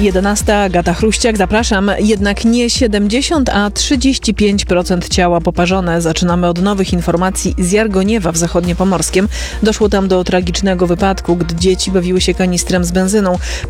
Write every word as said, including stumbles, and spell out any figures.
jedenasta. Agata Chruściak, zapraszam. Jednak nie siedemdziesiąt, a trzydzieści pięć procent ciała poparzone. Zaczynamy od nowych informacji z Jargoniewa w Zachodniopomorskiem. Doszło tam do tragicznego wypadku, gdy dzieci bawiły się kanistrem z benzyną.